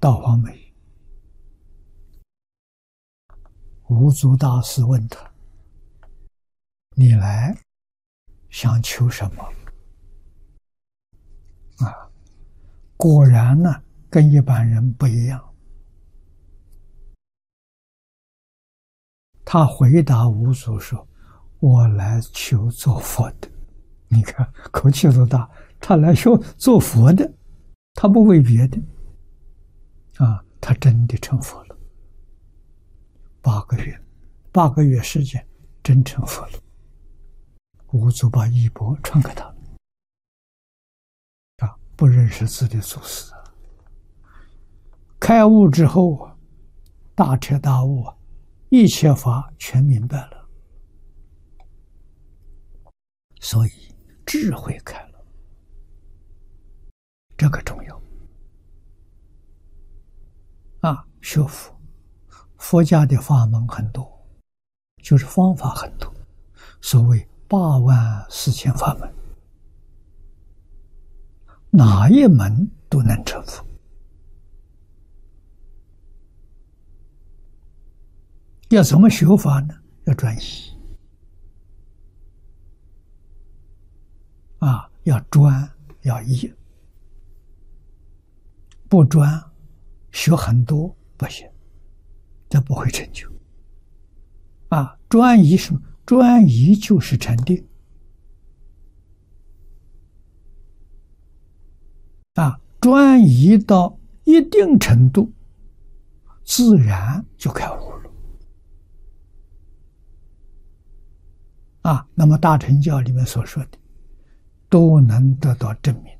到黄梅，无足大师问他：“你来想求什么？”果然呢，跟一般人不一样。他回答无足说：“我来求做佛的。”你看口气多大，他来求做佛的，他不为别的。他真的成佛了。8个月时间真成佛了。无足把衣钵传给他。不认识字的祖师开悟之后大彻大悟一切法全明白了，所以智慧开了，这个重要。学佛家的法门很多，就是方法很多，所谓84000法门，哪一门都能成佛。要怎么学法呢？要专一要专要一，不专学很多不行，这不会成就。专一什么？专一就是禅定。专一到一定程度，自然就开悟了。那么大乘教里面所说的，都能得到证明。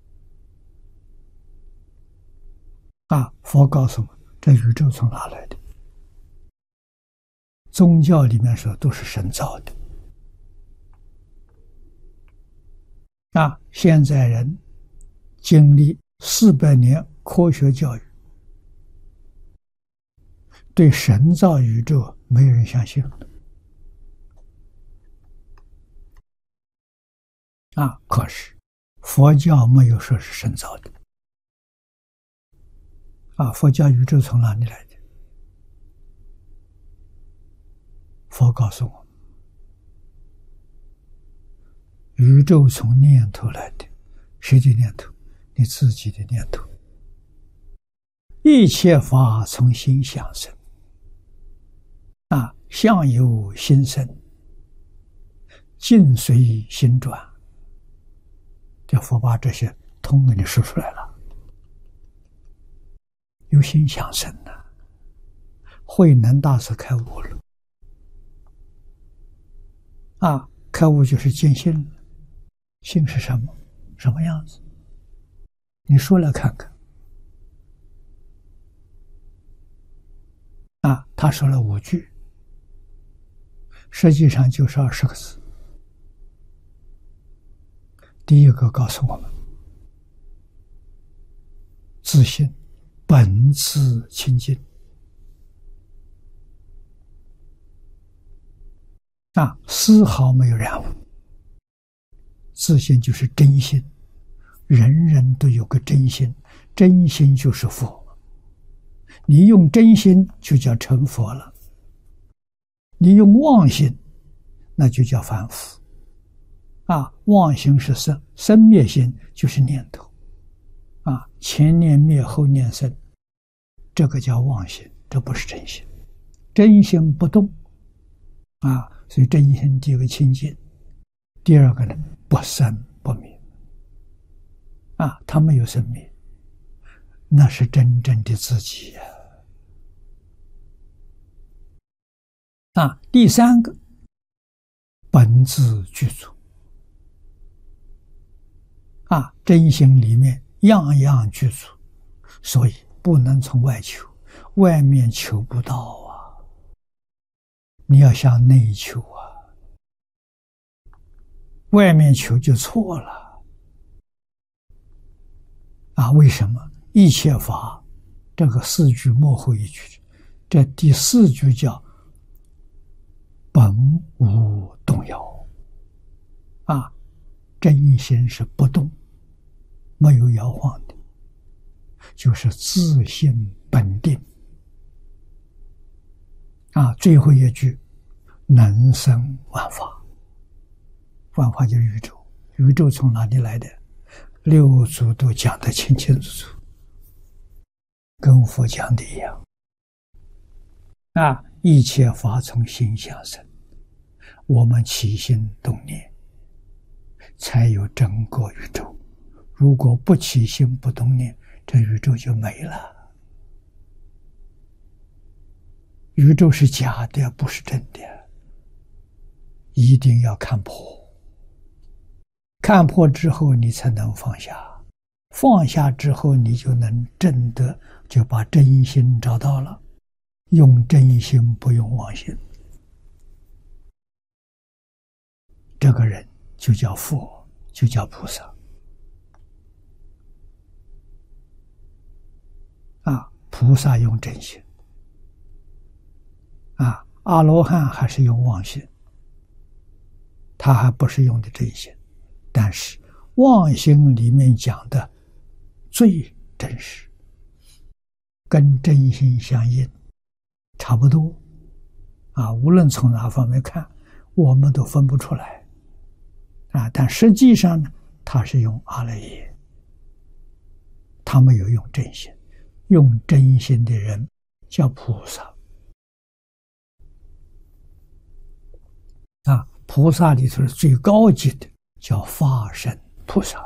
佛告诉我们，这宇宙从哪来的？宗教里面说都是神造的。现在人经历400年科学教育，对神造宇宙没人相信了。可是佛教没有说是神造的。佛教宇宙从哪里来的？佛告诉我，宇宙从念头来的。谁的念头？你自己的念头。一切法从心想生。相由心生，境随心转。这佛把这些通给你说出来了。由心想生慧能大师开悟了。开悟就是见性了。性是什么？什么样子？你说来看看。他说了5句，实际上就是20个字。第一个告诉我们，自信本自清净。丝毫没有染污。自信就是真心，人人都有个真心，真心就是佛。你用真心就叫成佛了，你用妄心那就叫凡夫。妄心是生，生灭心就是念头。前念灭后念生，这个叫妄心，这不是真心。真心不动。所以真心第一个清净，第二个呢，不生不灭。他没有生灭，那是真正的自己第三个，本自具足。真心里面样样具足，所以不能从外求，外面求不到你要向内求外面求就错了。为什么？一切法这个4句末后一句，这第4句叫本无动摇。真心是不动，没有摇晃的。 就是自性本定。最后一句能生万法，万法就是宇宙。宇宙从哪里来的？六祖都讲得清清楚楚，跟佛讲的一样。一切法从心想生，我们起心动念，才有整个宇宙。如果不起心不动念，这宇宙就没了。宇宙是假的，不是真的，一定要看破。看破之后，你才能放下。放下之后，你就能证得，就把真心找到了。用真心，不用妄心，这个人就叫佛，就叫菩萨。菩萨用真心，阿罗汉还是用妄心，他还不是用的真心。但是妄心里面讲的最真实，跟真心相应，差不多。无论从哪方面看，我们都分不出来。但实际上呢，他是用阿赖耶，他没有用真心。用真心的人叫菩萨。菩萨里头是最高级的，叫法身菩萨。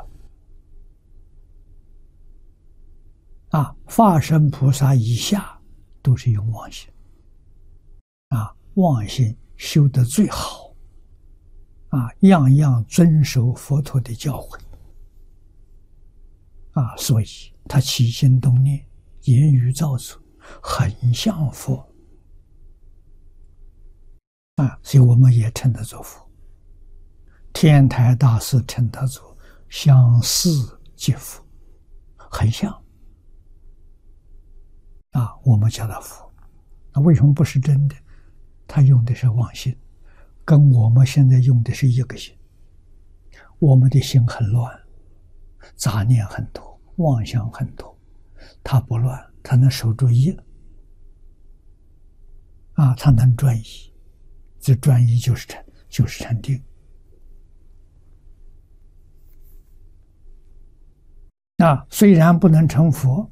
法身菩萨以下都是用妄心。妄心修得最好。样样遵守佛陀的教诲。所以他起心动念，言语造作，很像佛。所以我们也称他做佛。天台大师称他做相似即佛，很像。我们叫他佛。那为什么不是真的？他用的是妄心，跟我们现在用的是一个心。我们的心很乱，杂念很多，妄想很多。他不乱，他能守住一。他能专一。这专一就是禅定。虽然不能成佛，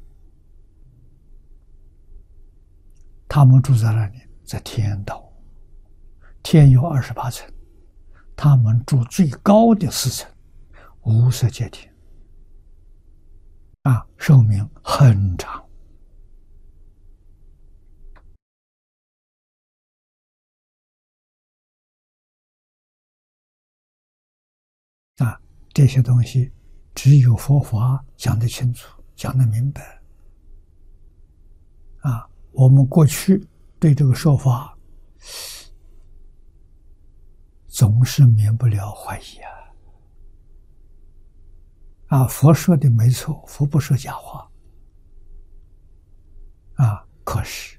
他们住在那里，在天道。天有28层，他们住最高的4层，无色界天。寿命很长。这些东西只有佛法讲得清楚，讲得明白。我们过去对这个说法总是免不了怀疑。佛说的没错，佛不说假话。可是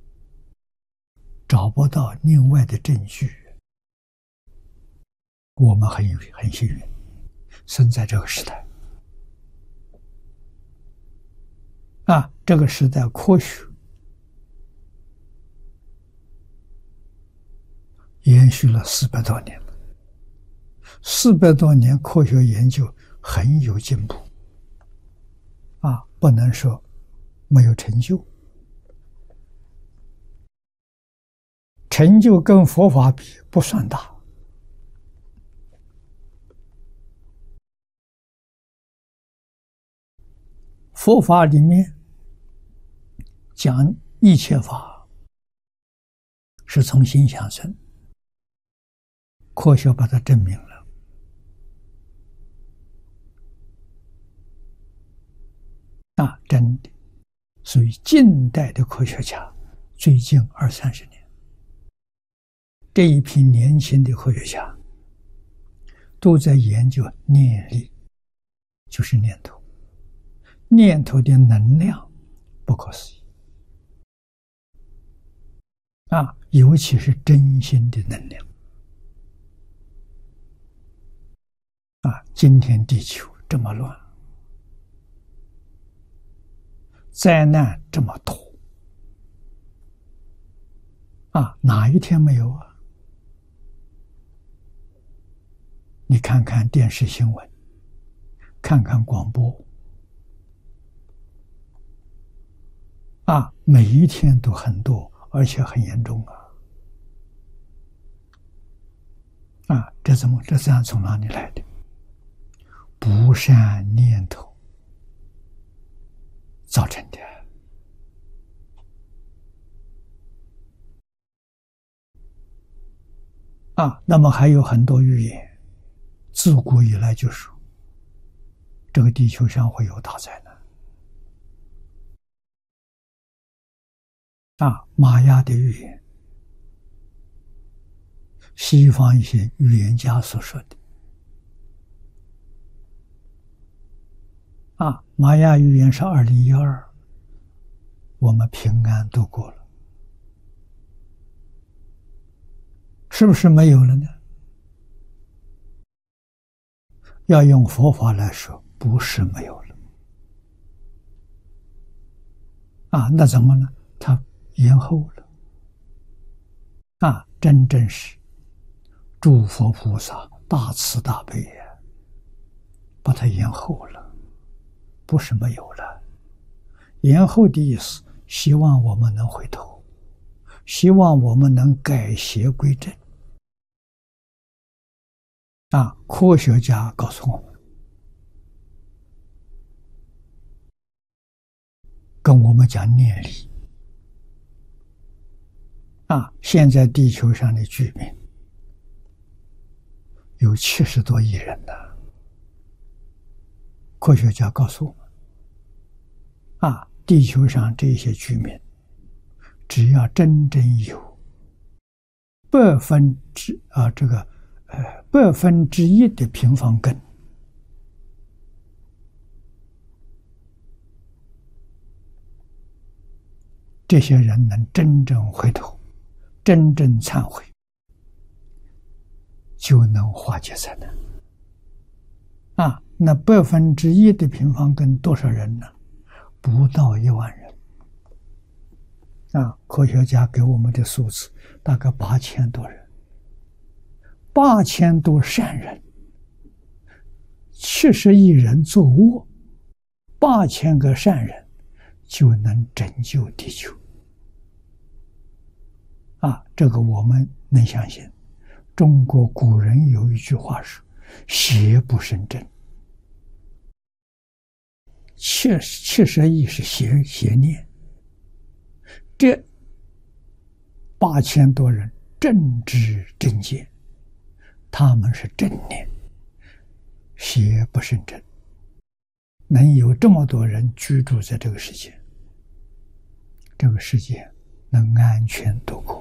找不到另外的证据。我们很幸运，生在这个时代。这个时代科学延续了400多年了。400多年科学研究很有进步。不能说没有成就。成就跟佛法比不算大。佛法里面讲一切法是从心想生，科学把它证明了。真的。所以近代的科学家，最近20-30年，这一批年轻的科学家都在研究念力，就是念头。念头的能量不可思议。尤其是真心的能量。今天地球这么乱， 灾难这么多啊，哪一天没有啊？你看看电视新闻，看看广播啊，每一天都很多，而且很严重啊！这这样从哪里来的？不善念头造成的啊。那么还有很多预言，自古以来就说这个地球上会有大灾难啊。玛雅的预言，西方一些预言家所说的啊，玛雅预言是2012，我们平安度过了，是不是没有了呢？要用佛法来说，不是没有了啊，那怎么呢？它延后了啊，真正是诸佛菩萨大慈大悲呀，把它延后了，不是没有了。延后的意思，希望我们能回头，希望我们能改邪归正啊！科学家告诉我们，跟我们讲念力啊！现在地球上的居民有70多亿人呢。科学家告诉我们啊，地球上这些居民，只要真正有1/1000的平方根，这些人能真正回头，真正忏悔，就能化解灾难啊！那1/1000的平方根多少人呢？不到1万人啊！科学家给我们的数字大概8000多人，8000多善人，70亿人作恶，8000个善人就能拯救地球啊！这个我们能相信。中国古人有一句话说：“邪不胜正。”70亿是邪念，这8000多人正知正见，他们是正念，邪不胜正。能有这么多人居住在这个世界，这个世界能安全度过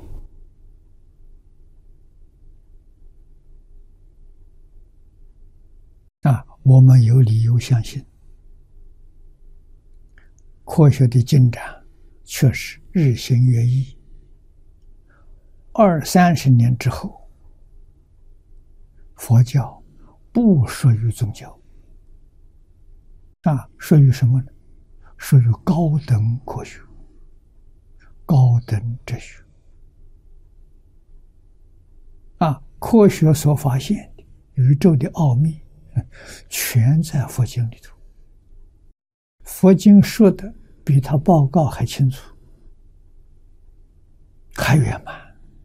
啊！我们有理由相信，科学的进展确实日新月异。20-30年之后，佛教不属于宗教啊，属于什么呢？属于高等科学、高等哲学啊。科学所发现的宇宙的奥秘，全在佛经里头。佛经说的比他报告还清楚，还圆满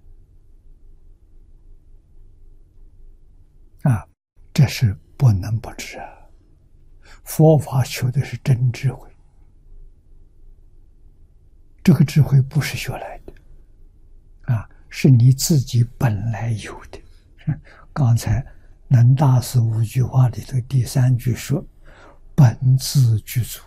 啊！这是不能不知啊！佛法求的是真智慧，这个智慧不是学来的啊，是你自己本来有的。刚才能大师5句话里头第3句说：“本自具足。”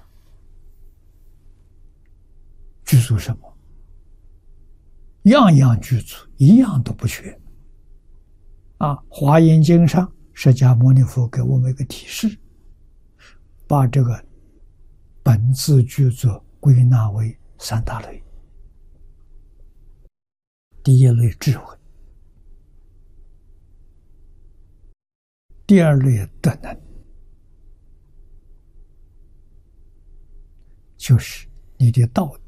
具足什么？样样具足，一样都不缺啊！华严经上，释迦牟尼佛给我们一个提示，把这个本自具足归纳为3大类。第一类智慧，第二类德能，就是你的道